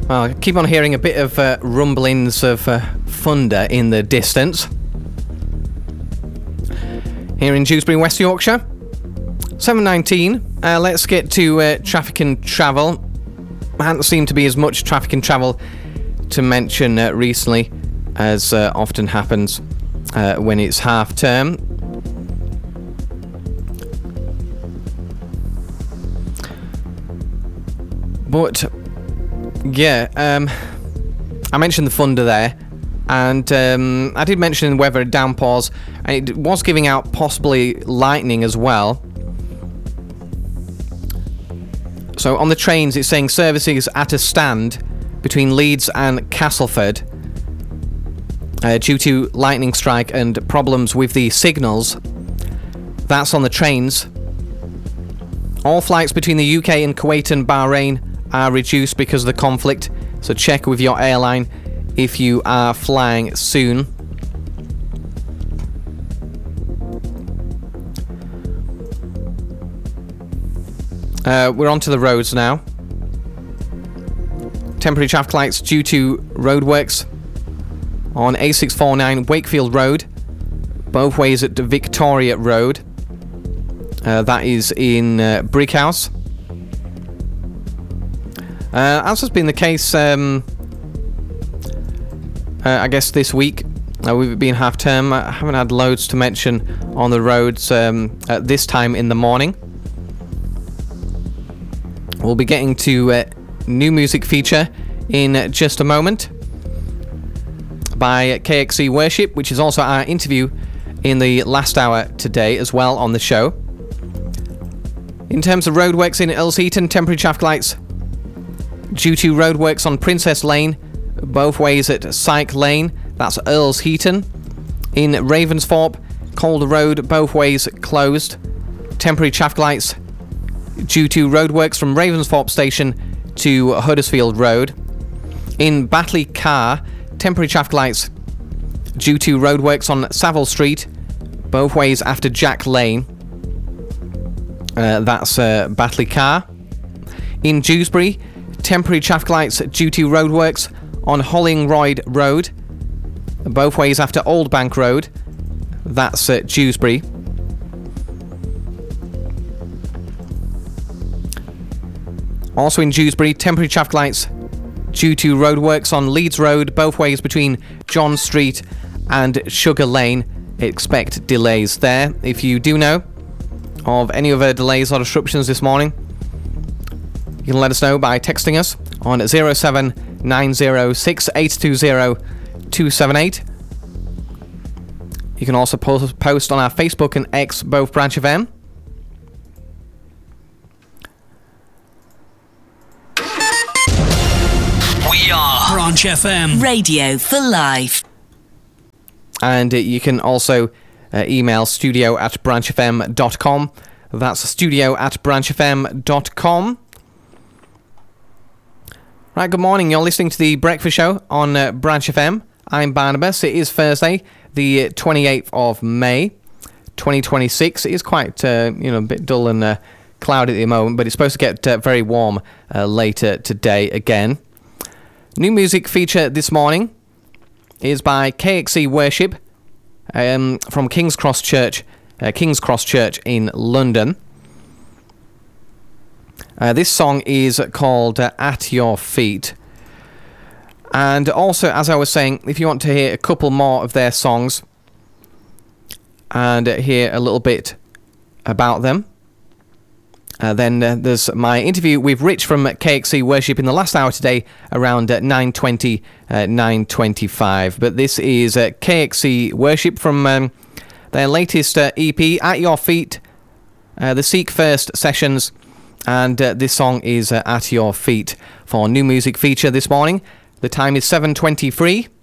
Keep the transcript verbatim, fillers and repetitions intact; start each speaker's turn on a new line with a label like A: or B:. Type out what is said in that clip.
A: Well, I keep on hearing a bit of uh, rumblings of uh, thunder in the distance. Here in Dewsbury, West Yorkshire. seven nineteen. Uh, let's get to uh, traffic and travel. Hasn't seemed to be as much traffic and travel to mention uh, recently as uh, often happens uh, when it's half term. But yeah, um, I mentioned the thunder there, and um, I did mention weather downpours, and it was giving out possibly lightning as well. So on the trains, it's saying services at a stand between Leeds and Castleford uh, due to lightning strike and problems with the signals. That's on the trains. All flights between the U K and Kuwait and Bahrain are reduced because of the conflict, so check with your airline if you are flying soon. Uh, we're onto the roads now. Temporary traffic lights due to roadworks on A six forty-nine Wakefield Road, both ways at Victoria Road. Uh, that is in uh, Brickhouse. Uh, as has been the case, um, uh, I guess this week, uh, we've been half term. I haven't had loads to mention on the roads um, at this time in the morning. We'll be getting to uh, new music feature in just a moment by K X C Worship, which is also our interview in the last hour today as well on the show. In terms of roadworks in Earls Heaton, temporary traffic lights due to roadworks on Princess Lane, both ways at Syke Lane, that's Earls Heaton. In Ravensthorpe, Calder Road, both ways closed. Temporary traffic lights due to roadworks from Ravensthorpe Station to Huddersfield Road. In Batley Car, temporary traffic lights due to roadworks on Savile Street, both ways after Jack Lane. Uh, that's uh, Batley Car. In Dewsbury, temporary traffic lights due to roadworks on Hollingroyd Road, both ways after Old Bank Road. That's uh, Dewsbury. Also in Dewsbury, temporary traffic lights due to roadworks on Leeds Road, both ways between John Street and Sugar Lane. Expect delays there. If you do know of any other delays or disruptions this morning, you can let us know by texting us on zero seven nine zero six eight two zero two seven eight. You can also post, post on our Facebook and X, both Branch F M.
B: We are Branch F M.
C: Radio for life.
A: And uh, you can also uh, email studio at branch f m dot com. That's studio at branch f m dot com. Right, good morning. You're listening to the Breakfast Show on uh, Branch F M. I'm Barnabas. It is Thursday, the twenty-eighth of May, twenty twenty-six. It is quite, uh, you know, a bit dull and uh, cloudy at the moment, but it's supposed to get uh, very warm uh, later today again. New music feature this morning is by K X C Worship um, from King's Cross Church, uh, King's Cross Church in London. Uh, this song is called uh, At Your Feet. And also, as I was saying, if you want to hear a couple more of their songs and uh, hear a little bit about them, uh, then uh, there's my interview with Rich from K X C Worship in the last hour today around uh, nine twenty, uh, nine twenty-five. But this is uh, K X C Worship from um, their latest uh, E P, At Your Feet, uh, the Seek First Sessions. And uh, this song is uh, At Your Feet for new music feature this morning. The time is seven twenty-three.